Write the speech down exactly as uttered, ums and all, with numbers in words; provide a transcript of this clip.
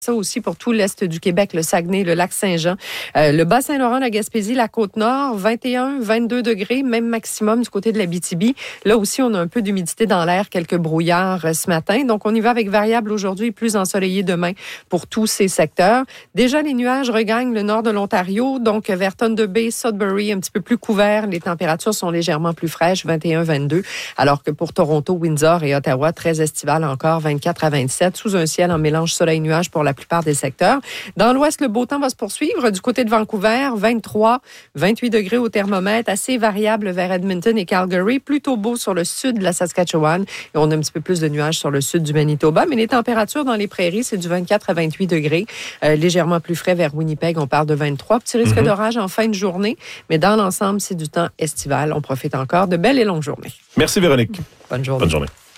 Ça aussi pour tout l'Est du Québec, le Saguenay, le Lac-Saint-Jean, euh, le Bas-Saint-Laurent, la Gaspésie, la Côte-Nord, vingt et un, vingt-deux degrés, même maximum du côté de l'Abitibi. Là aussi, on a un peu d'humidité dans l'air, quelques brouillards euh, ce matin. Donc, on y va avec variable aujourd'hui et plus ensoleillé demain pour tous ces secteurs. Déjà, les nuages regagnent le nord de l'Ontario, donc vers Thunder Bay, Sudbury, un petit peu plus couvert. Les températures sont légèrement plus fraîches, vingt et un, vingt-deux, alors que pour Toronto, Windsor et Ottawa, très estival encore, vingt-quatre à vingt-sept, sous un ciel en mélange soleil-nuage pour la plupart des secteurs. Dans l'ouest, le beau temps va se poursuivre. Du côté de Vancouver, vingt-trois, vingt-huit degrés au thermomètre, assez variable vers Edmonton et Calgary, plutôt beau sur le sud de la Saskatchewan. Et on a un petit peu plus de nuages sur le sud du Manitoba, mais les températures dans les prairies, c'est du vingt-quatre à vingt-huit degrés, euh, légèrement plus frais vers Winnipeg, on parle de vingt-trois. Petit risque mm-hmm. d'orage en fin de journée, mais dans l'ensemble, c'est du temps estival. On profite encore de belles et longues journées. Merci Véronique. Bonne journée. Bonne journée.